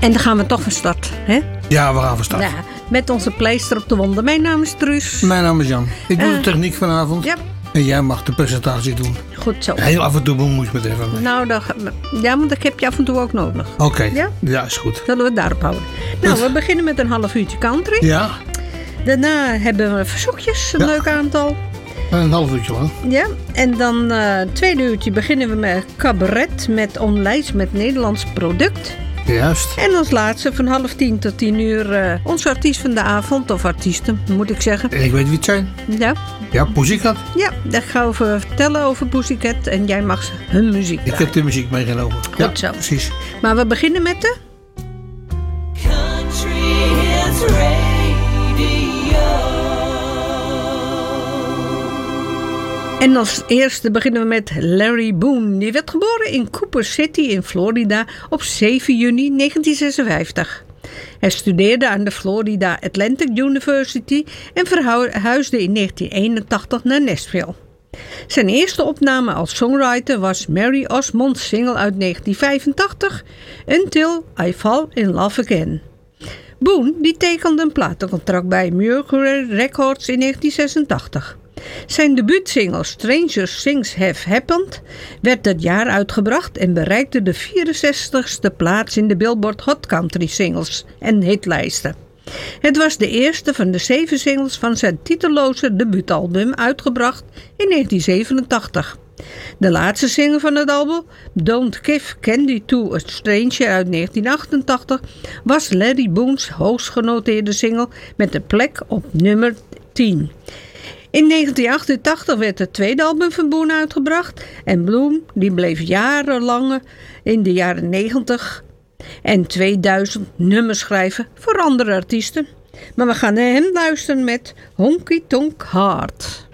En dan gaan we toch van start, hè? Ja, we gaan van start. Ja, met onze pleister op de wonden. Mijn naam is Truus. Mijn naam is Jan. Ik doe de techniek vanavond. Ja. En jij mag de presentatie doen. Goed zo. Heel af en toe bemoei je me even mee. Nou, ja, want ik heb je af en toe ook nodig. Oké. Ja? Ja, is goed. Zullen we het daarop houden? Nou, we beginnen met een half uurtje country. Ja. Daarna hebben we verzoekjes, een leuk aantal. Een half uurtje lang. Ja, en dan het tweede uurtje beginnen we met cabaret met onlijst met Nederlands product. Juist. En als laatste van 9:30 tot 10:00 onze artiest van de avond, of artiesten moet ik zeggen. En ik weet wie het zijn. Ja. Ja, Pussycat. Ja, daar gaan we vertellen over Pussycat en jij mag hun muziek draaien. Ik heb de muziek meegenomen. Goed zo. Precies. Maar we beginnen met de... Country Hits Radio. En als eerste beginnen we met Larry Boone. Die werd geboren in Cooper City in Florida op 7 juni 1956. Hij studeerde aan de Florida Atlantic University en verhuisde in 1981 naar Nashville. Zijn eerste opname als songwriter was Mary Osmond's single uit 1985, Until I Fall in Love Again. Boone die tekende een platencontract bij Mercury Records in 1986. Zijn debuutsingle Stranger Things Have Happened werd dat jaar uitgebracht en bereikte de 64ste plaats in de Billboard Hot Country Singles en hitlijsten. Het was de eerste van de 7 singles van zijn titelloze debuutalbum uitgebracht in 1987. De laatste single van het album, Don't Give Candy to a Stranger uit 1988, was Larry Boone's hoogst genoteerde single met een plek op nummer 10. In 1988 werd het tweede album van Boone uitgebracht en Boone die bleef jarenlang in de jaren 90 en 2000 nummers schrijven voor andere artiesten. Maar we gaan naar hem luisteren met Honky Tonk Heart.